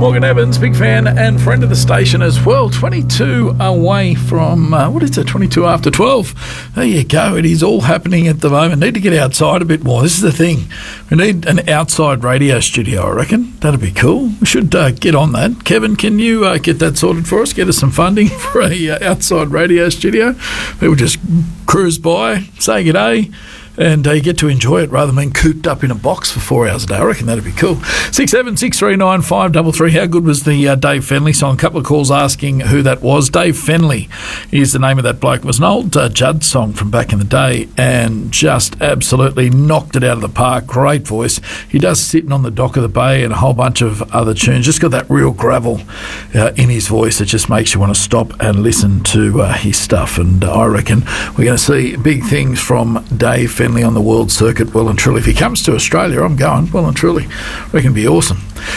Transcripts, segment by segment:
Morgan Evans, big fan and friend of the station as well. 22 away from, 22 after 12. There you go. It is all happening at the moment. Need to get outside a bit more. This is the thing. We need an outside radio studio, I reckon. That'd be cool. We should get on that. Kevin, can you get that sorted for us? Get us some funding for a outside radio studio. People just cruise by, say good day, and you get to enjoy it rather than being cooped up in a box for 4 hours a day. I reckon that'd be cool. 67639533. How good was the Dave Fenley song? A couple of calls asking who that was. Dave Fenley is the name of that bloke. It was an old Judd song from back in the day and just absolutely knocked it out of the park. Great voice. He does Sitting on the Dock of the Bay and a whole bunch of other tunes. Just got that real gravel in his voice that just makes you want to stop and listen to his stuff. And I reckon we're going to see big things from Dave Fenley on the world circuit, well and truly. If he comes to Australia, I'm going, well and truly. I reckon it'd be awesome.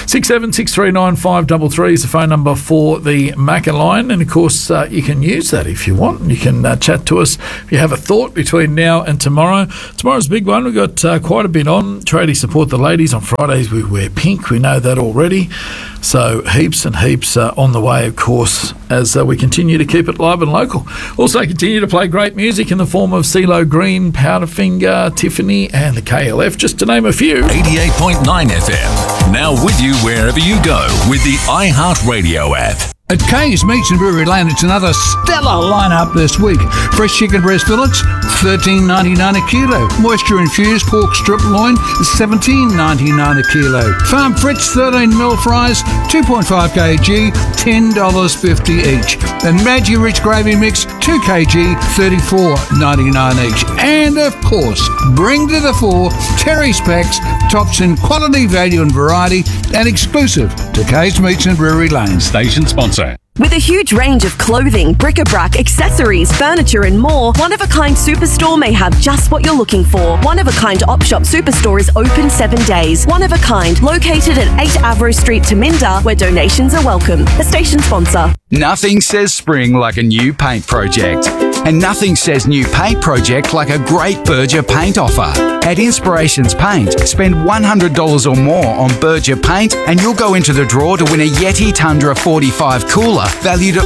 67639533 is the phone number for the Macca line, and of course you can use that if you want. You can chat to us if you have a thought between now and tomorrow. Tomorrow's a big one. We've got quite a bit on. Tradie support the ladies. On Fridays we wear pink. We know that already. So heaps and heaps on the way, of course, as we continue to keep it live and local. Also continue to play great music in the form of CeeLo Green, Powderfinger, Tiffany and the KLF, just to name a few. 88.9 FM. Now with you wherever you go with the iHeartRadio app. At Kay's Meats and Brewery Lane, it's another stellar lineup this week. Fresh chicken breast fillets, $13.99 a kilo. Moisture-infused pork strip loin, $17.99 a kilo. Farm Fritz 13mm fries, 2.5 kg, $10.50 each. And Maggi Rich Gravy Mix, 2 kg, $34.99 each. And, of course, bring to the fore Terry's Packs, tops in quality, value and variety, and exclusive to Kay's Meats and Brewery Lane. Station sponsor. With a huge range of clothing, bric-a-brac, accessories, furniture and more, One of a Kind Superstore may have just what you're looking for. One of a Kind Op Shop Superstore is open 7 days. One of a Kind, located at 8 Avro Street, Taminda, where donations are welcome. A station sponsor. Nothing says spring like a new paint project. And nothing says new paint project like a great Berger paint offer. At Inspirations Paint, spend $100 or more on Berger paint and you'll go into the draw to win a Yeti Tundra 45 cooler valued at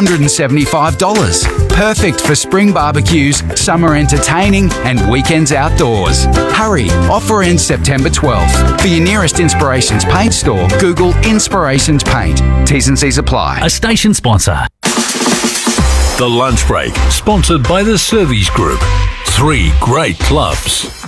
$475. Perfect for spring barbecues, summer entertaining and weekends outdoors. Hurry, offer ends September 12th. For your nearest Inspirations Paint store, Google Inspirations Paint. T's and C's apply. A station sponsor. The Lunch Break, sponsored by the Service Group. 3 great clubs.